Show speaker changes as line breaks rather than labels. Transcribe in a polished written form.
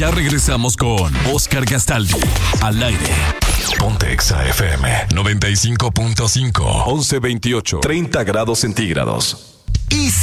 Ya regresamos con Oscar Gastaldi al aire. Ponte Exa FM 95.5.
11:28. 30 grados centígrados.
Y